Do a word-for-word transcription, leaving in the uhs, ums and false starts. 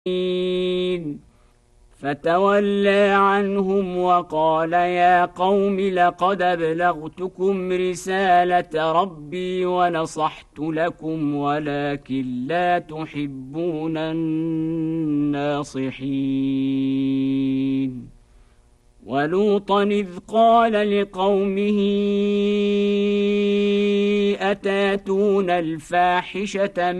فتولى عنهم وقال يا قوم لقد أبلغتكم رسالة ربي ونصحت لكم ولكن لا تحبون الناصحين. ولوطا إذ قال لقومه أتاتون الفاحشة